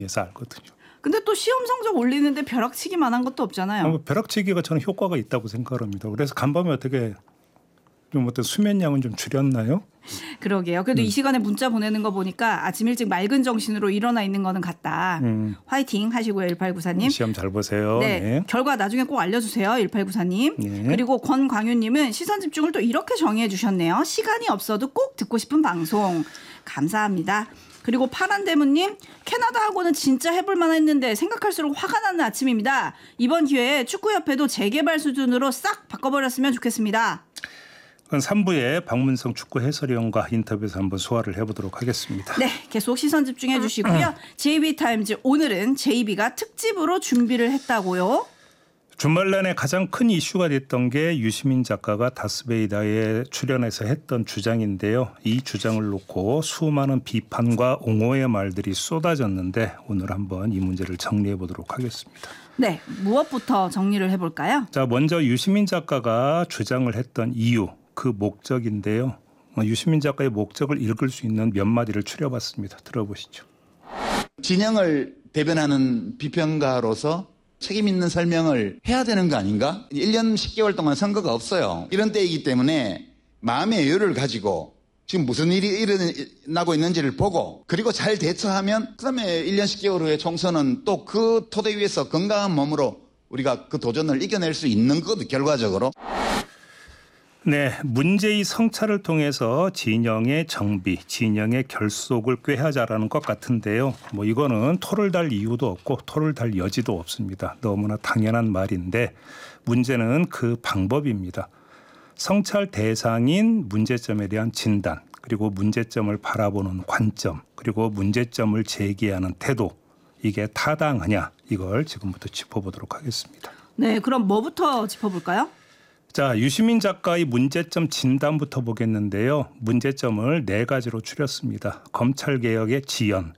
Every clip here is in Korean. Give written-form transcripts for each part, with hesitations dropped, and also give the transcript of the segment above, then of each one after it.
해서 알거든요. 근데 또 시험 성적 올리는데 벼락치기만 한 것도 없잖아요. 벼락치기가 저는 효과가 있다고 생각합니다. 그래서 간밤에 어떻게 좀 어떤 수면량은 좀 줄였나요? 그러게요. 그래도 이 시간에 문자 보내는 거 보니까 아침 일찍 맑은 정신으로 일어나 있는 거는 같다. 화이팅 하시고요. 1894님. 시험 잘 보세요. 네. 네. 결과 나중에 꼭 알려주세요. 1894님. 네. 그리고 권광윤님은 시선 집중을 또 이렇게 정의해 주셨네요. 시간이 없어도 꼭 듣고 싶은 방송. 감사합니다. 그리고 파란대문님, 캐나다하고는 진짜 해볼만 했는데 생각할수록 화가 나는 아침입니다. 이번 기회에 축구협회도 재개발 수준으로 싹 바꿔버렸으면 좋겠습니다. 3부에 박문성 축구 해설위원과 인터뷰에서 한번 소화를 해보도록 하겠습니다. 네, 계속 시선 집중해 주시고요. JB타임즈 오늘은 JB가 특집으로 준비를 했다고요. 주말 내내 가장 큰 이슈가 됐던 게 유시민 작가가 다스베이다에 출연해서 했던 주장인데요. 이 주장을 놓고 수많은 비판과 옹호의 말들이 쏟아졌는데 오늘 한번 이 문제를 정리해 보도록 하겠습니다. 네, 무엇부터 정리를 해볼까요? 자, 먼저 유시민 작가가 주장을 했던 이유, 그 목적인데요. 유시민 작가의 목적을 읽을 수 있는 몇 마디를 추려봤습니다. 들어보시죠. 진영을 대변하는 비평가로서 책임 있는 설명을 해야 되는 거 아닌가? 1년 10개월 동안 선거가 없어요. 이런 때이기 때문에 마음의 여유를 가지고 지금 무슨 일이 일어나고 있는지를 보고 그리고 잘 대처하면 그다음에 1년 10개월 후에 총선은 또 그 토대 위에서 건강한 몸으로 우리가 그 도전을 이겨낼 수 있는 거거든요. 결과적으로. 네, 문제의 성찰을 통해서 진영의 정비, 진영의 결속을 꾀하자라는 것 같은데요. 이거는 토를 달 이유도 없고 토를 달 여지도 없습니다. 너무나 당연한 말인데 문제는 그 방법입니다. 성찰 대상인 문제점에 대한 진단, 그리고 문제점을 바라보는 관점, 그리고 문제점을 제기하는 태도, 이게 타당하냐, 이걸 지금부터 짚어보도록 하겠습니다. 네, 그럼 뭐부터 짚어볼까요? 자, 유시민 작가의 문제점 진단부터 보겠는데요. 문제점을 4가지로 추렸습니다. 검찰개혁의 지연,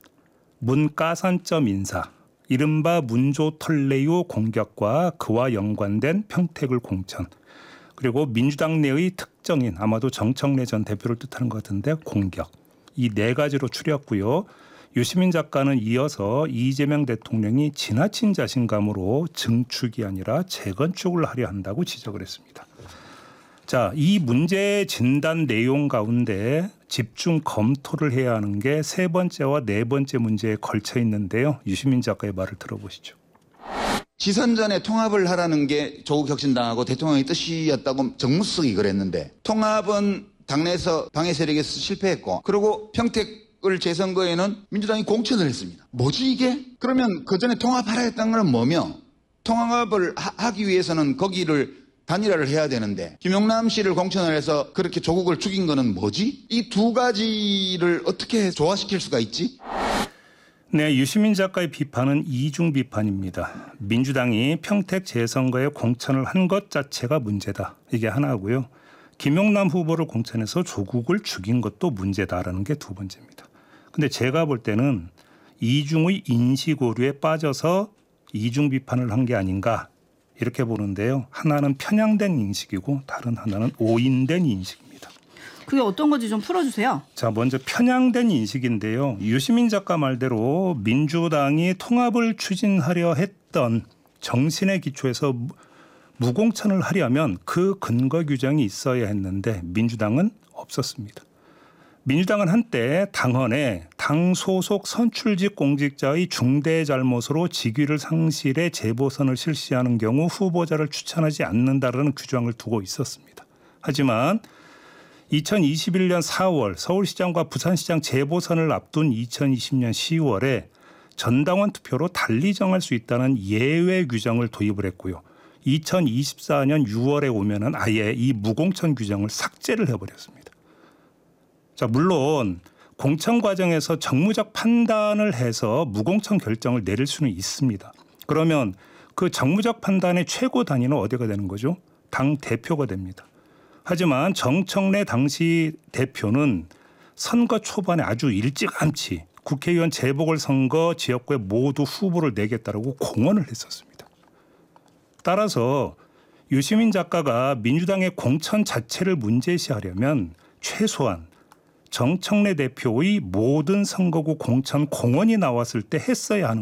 문가산점 인사, 이른바 문조털레유 공격과 그와 연관된 평택을 공천, 그리고 민주당 내의 특정인, 아마도 정청래 전 대표를 뜻하는 것 같은데 공격. 이 4가지로 추렸고요. 유시민 작가는 이어서 이재명 대통령이 지나친 자신감으로 증축이 아니라 재건축을 하려 한다고 지적을 했습니다. 자, 이 문제 진단 내용 가운데 집중 검토를 해야 하는 게 3번째와 4번째 문제에 걸쳐 있는데요. 유시민 작가의 말을 들어보시죠. 지선 전에 통합을 하라는 게 조국 혁신당하고 대통령의 뜻이었다고 정무수석이 그랬는데 통합은 당내에서 방해 세력에서 실패했고 그리고 평택을 재선거에는 민주당이 공천을 했습니다. 뭐지 이게? 그러면 그 전에 통합하라 했던 건 뭐며 통합을 하기 위해서는 거기를 단일화를 해야 되는데 김용남 씨를 공천을 해서 그렇게 조국을 죽인 거는 뭐지? 이 2가지를 어떻게 조화시킬 수가 있지? 네, 유시민 작가의 비판은 이중 비판입니다. 민주당이 평택 재선거에 공천을 한 것 자체가 문제다. 이게 하나고요. 김용남 후보를 공천해서 조국을 죽인 것도 문제다라는 게 2번째입니다. 근데 제가 볼 때는 이중의 인식 오류에 빠져서 이중 비판을 한 게 아닌가 이렇게 보는데요. 하나는 편향된 인식이고 다른 하나는 오인된 인식입니다. 그게 어떤 건지 좀 풀어주세요. 자, 먼저 편향된 인식인데요. 유시민 작가 말대로 민주당이 통합을 추진하려 했던 정신의 기초에서 무공천을 하려면 그 근거 규정이 있어야 했는데 민주당은 없었습니다. 민주당은 한때 당헌에 당 소속 선출직 공직자의 중대 잘못으로 직위를 상실해 재보선을 실시하는 경우 후보자를 추천하지 않는다라는 규정을 두고 있었습니다. 하지만 2021년 4월 서울시장과 부산시장 재보선을 앞둔 2020년 10월에 전당원 투표로 달리 정할 수 있다는 예외 규정을 도입을 했고요. 2024년 6월에 오면은 아예 이 무공천 규정을 삭제를 해버렸습니다. 자, 물론 공천 과정에서 정무적 판단을 해서 무공천 결정을 내릴 수는 있습니다. 그러면 그 정무적 판단의 최고 단위는 어디가 되는 거죠? 당 대표가 됩니다. 하지만 정청래 당시 대표는 선거 초반에 아주 일찌감치 국회의원 재보궐선거 지역구에 모두 후보를 내겠다라고 공언을 했었습니다. 따라서 유시민 작가가 민주당의 공천 자체를 문제시하려면 최소한 정청래 대표의 모든 선거구 공천 공언이 나왔을 때 했어야 하는